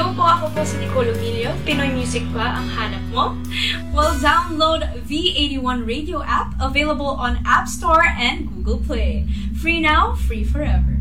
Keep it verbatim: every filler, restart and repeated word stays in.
Hello po, ako po si Nicole Emilio. Pinoy Music ba ang hanap mo? Well, download V eighty-one Radio app, available on App Store and Google Play. Free now, free forever.